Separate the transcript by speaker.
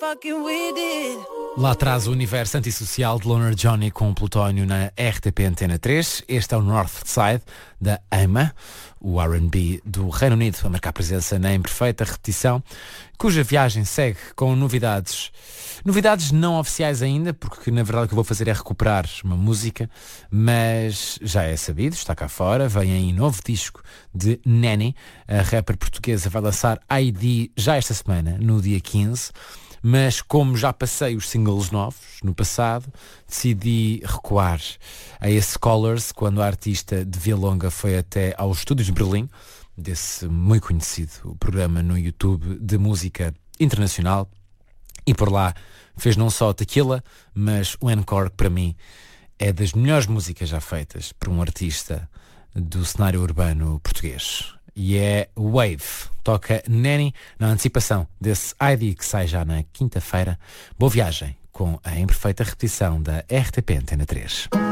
Speaker 1: Lá atrás o universo antissocial de Loner Johnny com Plutónio na RTP Antena 3. Este é o Northside da AIMA, o R&B do Reino Unido, a marcar presença na imperfeita repetição, cuja viagem segue com novidades. Novidades não oficiais ainda, porque na verdade o que eu vou fazer é recuperar uma música, mas já é sabido, está cá fora, vem aí novo disco de Nanny, a rapper portuguesa vai lançar ID já esta semana, no dia 15, mas como já passei os singles novos no passado, decidi recuar a esse Colors quando a artista de Vialonga foi até aos estúdios de Berlim, desse muito conhecido programa no YouTube de música internacional, e por lá fez não só Tequila, mas o Encore, que para mim é das melhores músicas já feitas por um artista do cenário urbano português. E é Wave. Toca Nanny na antecipação desse ID que sai já na quinta-feira. Boa viagem com a imperfeita repetição da RTP Antena 3.